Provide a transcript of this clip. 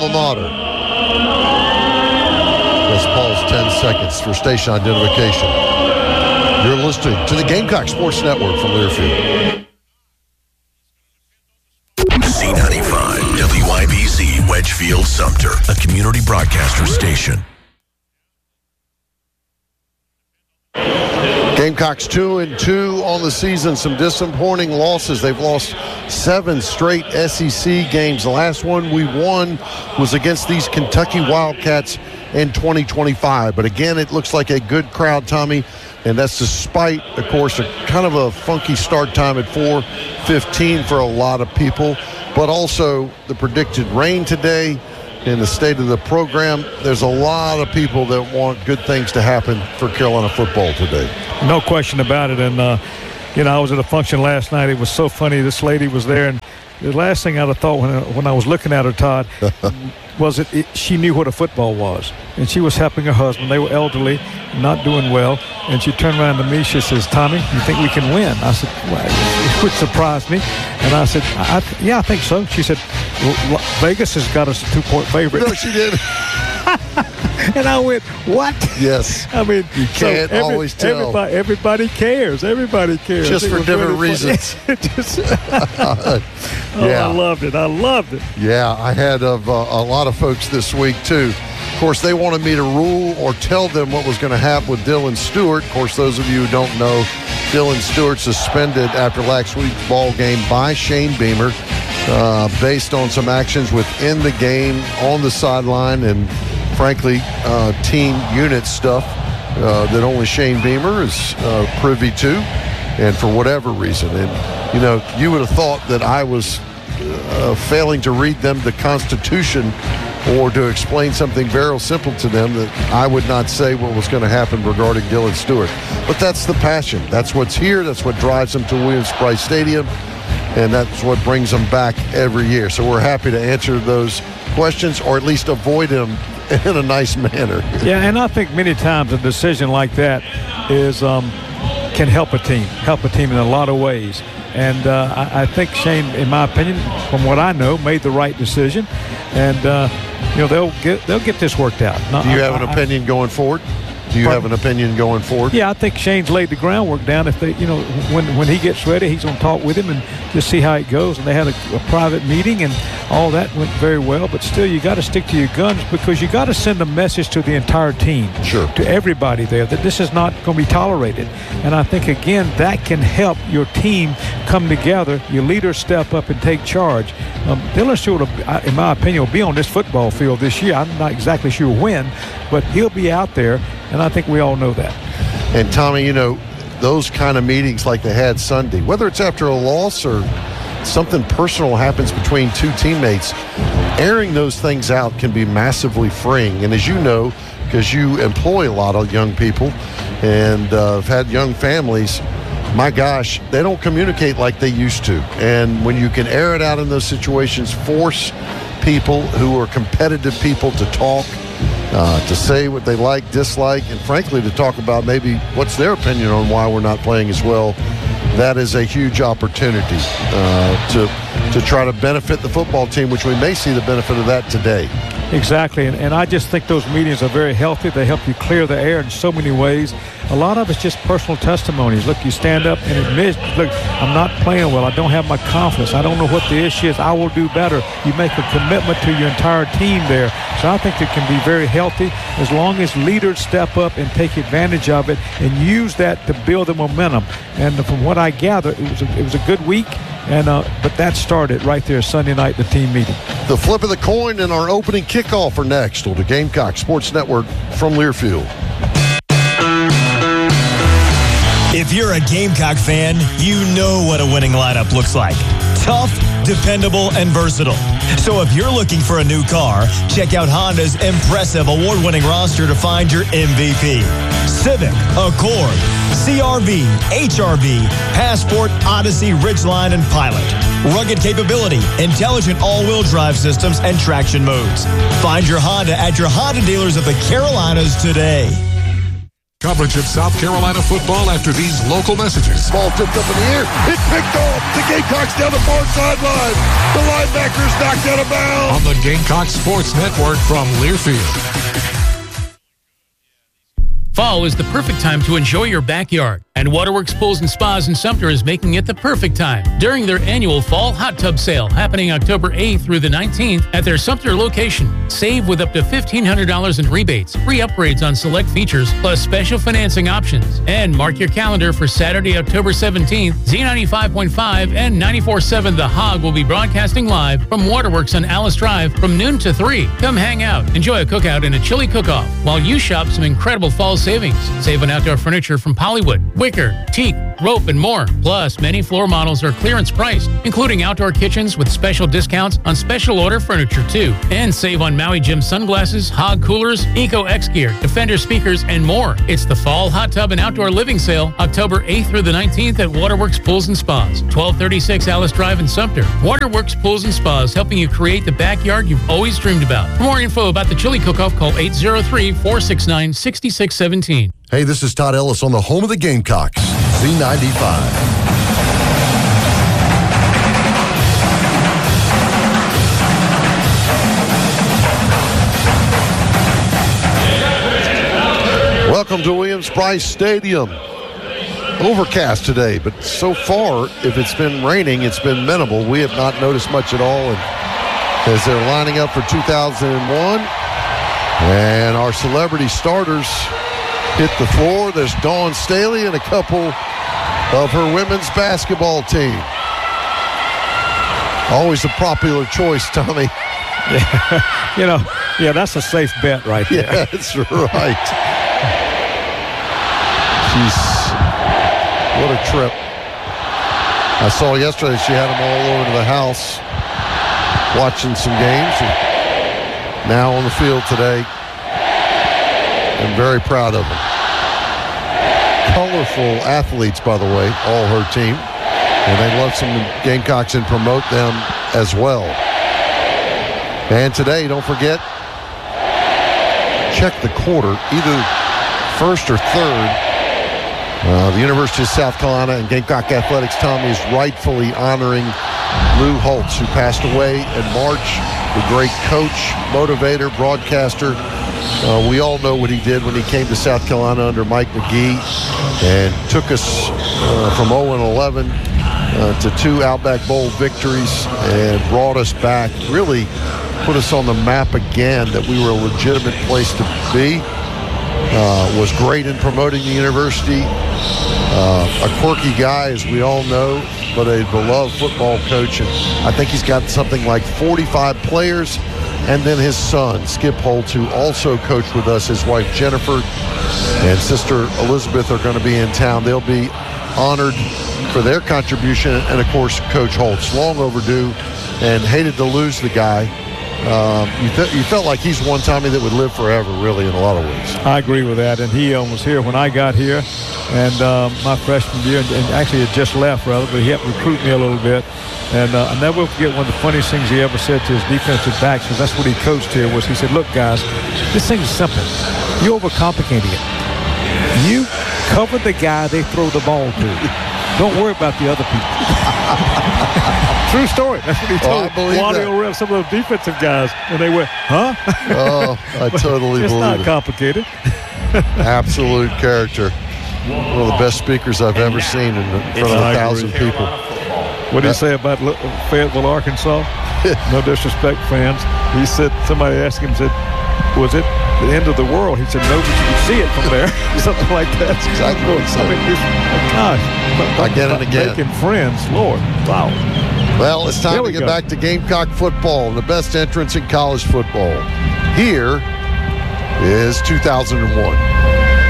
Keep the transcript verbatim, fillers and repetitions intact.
alma mater. Let's pause ten seconds for station identification. You're listening to the Gamecock Sports Network from Learfield. C ninety-five, W I B C, Wedgefield, Sumter, a community broadcaster station. Gamecocks two and two on the season. Some disappointing losses. They've lost seven straight S E C games. The last one we won was against these Kentucky Wildcats in twenty twenty-five. But again, it looks like a good crowd, Tommy, and that's despite, of course, a kind of a funky start time at four fifteen for a lot of people, but also the predicted rain today. In the state of the program, there's a lot of people that want good things to happen for Carolina football today. No question about it. And, uh, you know, I was at a function last night. It was so funny. This lady was there, and the last thing I'd have thought when I, when I was looking at her, Todd, was it, it she knew what a football was. And she was helping her husband. They were elderly, not doing well. And she turned around to me. She says, "Tommy, you think we can win?" I said, "Well, it would surprise me." And I said, I, I, yeah, I think so. She said, well, Vegas has got us a two-point favorite. No, she did. And I went, what? Yes. I mean, you can't so every, always tell. Everybody, everybody cares. Everybody cares. Just for different really reasons. Just, oh, yeah. I loved it. I loved it. Yeah, I had uh, a lot of folks this week, too. Of course, they wanted me to rule or tell them what was going to happen with Dylan Stewart. Of course, those of you who don't know, Dylan Stewart suspended after last week's ball game by Shane Beamer uh, based on some actions within the game on the sideline and, frankly, uh, team unit stuff uh, that only Shane Beamer is uh, privy to, and for whatever reason. And, you know, you would have thought that I was uh, failing to read them the Constitution or to explain something very simple to them, that I would not say what was going to happen regarding Dylan Stewart. But that's the passion. That's what's here. That's what drives them to Williams-Brice Stadium, and that's what brings them back every year. So we're happy to answer those questions, or at least avoid them in a nice manner. Yeah, and I think many times a decision like that is um, can help a team, help a team in a lot of ways. And uh, I, I think Shane, in my opinion, from what I know, made the right decision. And uh, you know, they'll get they'll get this worked out. No, Do you have I, an opinion I, going forward? Do you Pardon? have an opinion going forward? Yeah, I think Shane's laid the groundwork down. If they, you know, when when he gets ready, he's going to talk with him and just see how it goes. And they had a, a private meeting, and all that went very well. But still, you got to stick to your guns, because you got to send a message to the entire team, sure, to everybody there, that this is not going to be tolerated. And I think, again, that can help your team come together. Your leaders step up and take charge. Um, Dylan Stewart, in my opinion, will be on this football field this year. I'm not exactly sure when, but he'll be out there. And I think we all know that. And, Tommy, you know, those kind of meetings like they had Sunday, whether it's after a loss or something personal happens between two teammates, airing those things out can be massively freeing. And as you know, because you employ a lot of young people and uh, have had young families, my gosh, they don't communicate like they used to. And when you can air it out in those situations, force people who are competitive people to talk, Uh, to say what they like, dislike, and frankly to talk about maybe what's their opinion on why we're not playing as well, that is a huge opportunity uh, to to try to benefit the football team, which we may see the benefit of that today. Exactly, and, and I just think those meetings are very healthy. They help you clear the air in so many ways. A lot of it's just personal testimonies. Look, you stand up and admit, look, I'm not playing well. I don't have my confidence. I don't know what the issue is. I will do better. You make a commitment to your entire team there. So I think it can be very healthy as long as leaders step up and take advantage of it and use that to build the momentum. And from what I gather, it was a, it was a good week. And uh, but that started right there Sunday night, the team meeting. The flip of the coin and our opening kickoff are next on the Gamecock Sports Network from Learfield. If you're a Gamecock fan, you know what a winning lineup looks like. Tough, dependable, and versatile. So if you're looking for a new car, check out Honda's impressive award-winning roster to find your M V P. Civic, Accord, C R V, H R V, Passport, Odyssey, Ridgeline, and Pilot. Rugged capability, intelligent all-wheel drive systems, and traction modes. Find your Honda at your Honda dealers of the Carolinas today. Coverage of South Carolina football after these local messages. Ball tipped up in the air. It's picked off. The Gamecocks down the far sideline. The linebackers knocked out of bounds. On the Gamecock Sports Network from Learfield. Fall is the perfect time to enjoy your backyard, and Waterworks Pools and Spas in Sumter is making it the perfect time during their annual Fall Hot Tub Sale happening October eighth through the nineteenth at their Sumter location. Save with up to fifteen hundred dollars in rebates, free upgrades on select features, plus special financing options. And mark your calendar for Saturday, October seventeenth. Z ninety-five point five and ninety-four point seven The Hog will be broadcasting live from Waterworks on Alice Drive from noon to three. Come hang out, enjoy a cookout and a chili cook-off while you shop some incredible fall savings. Save on outdoor furniture from Pollywood, Wicker, Teak, Rope, and more. Plus, many floor models are clearance priced, including outdoor kitchens with special discounts on special order furniture, too. And save on Maui Jim sunglasses, Hog coolers, Eco X Gear, Defender speakers, and more. It's the Fall Hot Tub and Outdoor Living Sale, October eighth through the nineteenth at Waterworks Pools and Spas, twelve thirty-six Alice Drive in Sumter. Waterworks Pools and Spas, helping you create the backyard you've always dreamed about. For more info about the chili cook-off, call eight zero three, four six nine, six six one seven. Hey, this is Todd Ellis on the home of the Gamecocks, Z ninety-five. Welcome to Williams-Brice Stadium. Overcast today, but so far, if it's been raining, it's been minimal. We have not noticed much at all. And as they're lining up for two thousand one, and our celebrity starters hit the floor. There's Dawn Staley and a couple of her women's basketball team. Always a popular choice, Tommy. Yeah, you know, yeah, that's a safe bet right there. Yeah, that's right. She's, what a trip. I saw yesterday she had them all over to the house watching some games. And now on the field today. I'm very proud of them. Colorful athletes, by the way, all her team. And they love some Gamecocks and promote them as well. And today, don't forget, check the quarter, either first or third. Uh, the University of South Carolina and Gamecock Athletics, Tommy, is rightfully honoring Lou Holtz, who passed away in March. The great coach, motivator, broadcaster. Uh, we all know what he did when he came to South Carolina under Mike McGee and took us uh, from oh and eleven uh, to two Outback Bowl victories and brought us back, really put us on the map again that we were a legitimate place to be. Uh, was great in promoting the university. Uh, a quirky guy, as we all know, but a beloved football coach. And I think he's got something like forty-five players. And then his son, Skip Holtz, who also coached with us, his wife Jennifer and sister Elizabeth are going to be in town. They'll be honored for their contribution. And, of course, Coach Holtz, long overdue, and hated to lose the guy. Um, you, th- you felt like he's one, Tommy, that would live forever, really, in a lot of ways. I agree with that, and he um, was here when I got here, and um, my freshman year, and, and actually had just left, rather, but he helped recruit me a little bit. And uh, I'll never forget one of the funniest things he ever said to his defensive backs, because that's what he coached here, was he said, look, guys, this thing is simple. You're overcomplicating it. You cover the guy they throw the ball to. Don't worry about the other people. True story. That's what he told oh, Wally O'Reilly, some of those defensive guys, and they went, huh? Oh, I totally it's believe it. It's not complicated. Absolute character. One of the best speakers I've ever seen in front of a thousand people. What did he say about Fayetteville, Arkansas? No disrespect, fans. He said, somebody asked him, said, was it the end of the world? He said, no, but you can see it from there. Something like that. That's exactly what he said. I mean, it's, gosh. But, Again and again. Making friends, Lord. Wow. Well, it's time to get go. back to Gamecock football, the best entrance in college football. Here is two thousand one.